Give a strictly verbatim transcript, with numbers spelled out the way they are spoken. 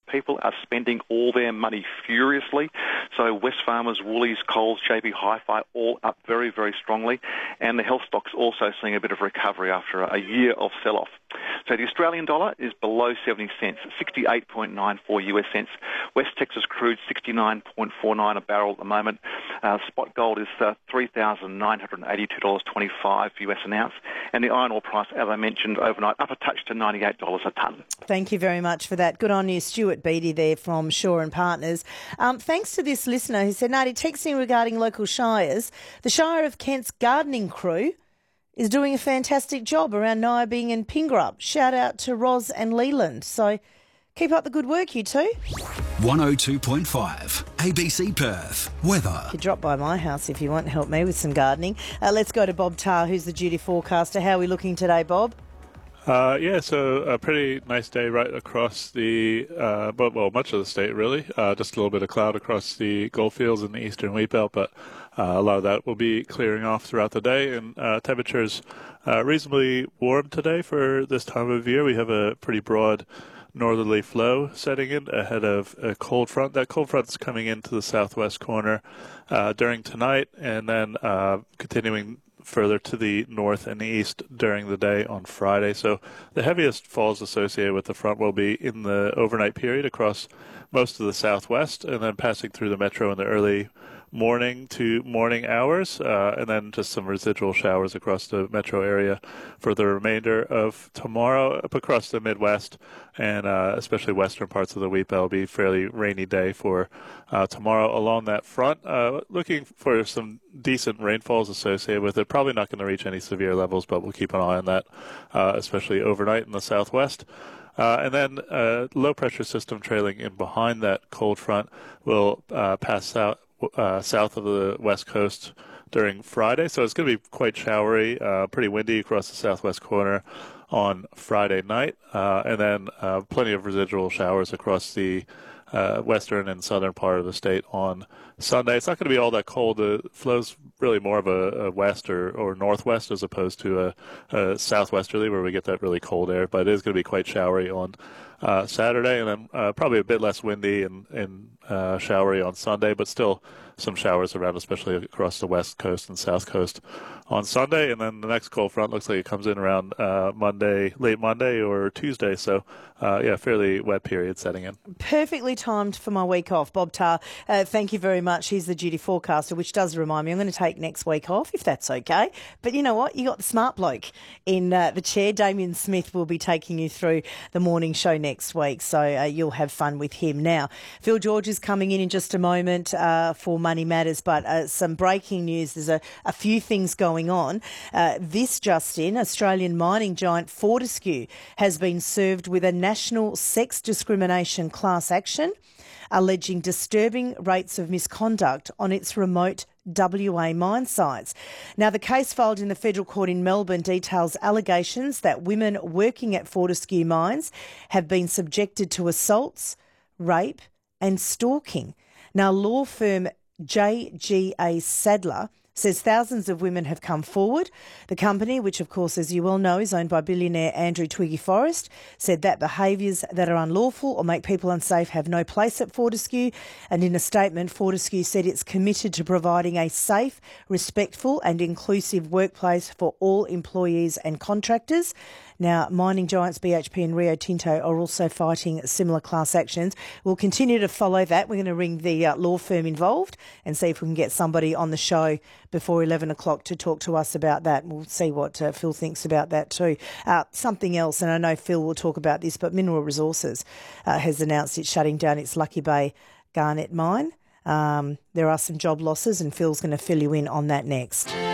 people are spending all their money furiously. So Wesfarmers, Woolies, Coles, J B Hi-Fi all up very, very strongly. And the health stocks also seeing a bit of recovery after a year of sell-off. So the Australian dollar is below seventy cents, sixty-eight point nine four U S cents. West Texas crude, sixty-nine point four nine a barrel at the moment. Uh, spot gold is uh, three thousand nine hundred eighty-two dollars twenty-five U S an ounce. And the iron ore price, as I mentioned, overnight up a touch to ninety-eight dollars a tonne. Thank you very much for that. Good on you, Stuart Beattie there from Shaw and Partners. Um, thanks to this listener who said, Nadi, texting regarding local shires, the Shire of Kent's gardening crew is doing a fantastic job around Nyabing and Pingrup. Shout out to Roz and Leland. So keep up the good work, you two. one oh two point five, A B C Perth. Weather. You can drop by my house if you want to help me with some gardening. Uh, let's go to Bob Tarr, who's the duty forecaster. How are we looking today, Bob? Uh, yeah, so a pretty nice day right across the, uh, well, much of the state, really. Uh, just a little bit of cloud across the Goldfields and the eastern wheat belt, but uh, a lot of that will be clearing off throughout the day. And uh, temperatures uh, reasonably warm today for this time of year. We have a pretty broad northerly flow setting in ahead of a cold front. That cold front is coming into the southwest corner uh, during tonight and then uh, continuing further to the north and east during the day on Friday. So the heaviest falls associated with the front will be in the overnight period across most of the southwest and then passing through the metro in the early morning to morning hours, uh, and then just some residual showers across the metro area for the remainder of tomorrow. Up across the Midwest and uh, especially western parts of the wheat belt will be a fairly rainy day for uh, tomorrow along that front. Uh, looking for some decent rainfalls associated with it. Probably not going to reach any severe levels, but we'll keep an eye on that, uh, especially overnight in the southwest. Uh, and then uh, low-pressure system trailing in behind that cold front will uh, pass out Uh, south of the west coast during Friday. So it's going to be quite showery, uh, pretty windy across the southwest corner on Friday night, uh, and then uh, plenty of residual showers across the uh, western and southern part of the state on Sunday. It's not going to be all that cold. The flow's really more of a, a west or, or northwest as opposed to a, a southwesterly where we get that really cold air, but it is going to be quite showery on uh, Saturday, and then uh, probably a bit less windy and, and uh, showery on Sunday, but still some showers around, especially across the west coast and south coast on Sunday. And then the next cold front looks like it comes in around uh, Monday, late Monday or Tuesday. So, uh, yeah, fairly wet period setting in. Perfectly timed for my week off. Bob Tarr, uh, thank you very much. He's the duty forecaster, which does remind me I'm going to take next week off, if that's okay. But you know what? You got the smart bloke in uh, the chair. Damien Smith will be taking you through the morning show next week, so uh, you'll have fun with him. Now, Phil George is coming in in just a moment uh, for Money Matters, but uh, some breaking news. There's a, a few things going on. Uh, this just in, Australian mining giant Fortescue has been served with a national sex discrimination class action alleging disturbing rates of misconduct on its remote W A mine sites. Now, the case filed in the federal court in Melbourne details allegations that women working at Fortescue mines have been subjected to assaults, rape and stalking. Now, law firm J G A Sadler says thousands of women have come forward. The company, which of course, as you well know, is owned by billionaire Andrew Twiggy Forrest, said that behaviours that are unlawful or make people unsafe have no place at Fortescue. And in a statement, Fortescue said it's committed to providing a safe, respectful and inclusive workplace for all employees and contractors. Now, mining giants B H P and Rio Tinto are also fighting similar class actions. We'll continue to follow that. We're going to ring the uh, law firm involved and see if we can get somebody on the show before eleven o'clock to talk to us about that. We'll see what uh, Phil thinks about that too. Uh, something else, and I know Phil will talk about this, but Mineral Resources uh, has announced it's shutting down its Lucky Bay Garnet mine. Um, there are some job losses, and Phil's going to fill you in on that next.